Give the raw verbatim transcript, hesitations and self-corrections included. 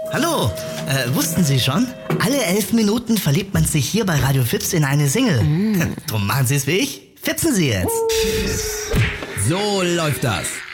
Hallo, äh, wussten Sie schon? Alle elf Minuten verliebt man sich hier bei Radio Fips in eine Single. Mm. Drum machen Sie es wie ich. Fipsen Sie jetzt. So läuft das.